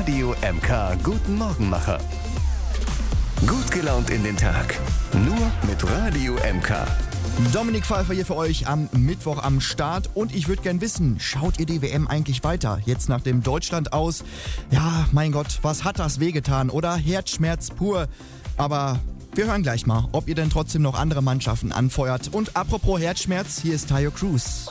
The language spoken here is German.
Radio MK Guten-Morgen-Macher. Gut gelaunt in den Tag. Nur mit Radio MK. Dominik Pfeiffer hier für euch am Mittwoch am Start und ich würde gern wissen, schaut ihr die WM eigentlich weiter? Jetzt nach dem Deutschland aus? Ja, mein Gott, was hat das wehgetan, oder? Herzschmerz pur. Aber wir hören gleich mal, ob ihr denn trotzdem noch andere Mannschaften anfeuert. Und apropos Herzschmerz, hier ist Tayo Cruz.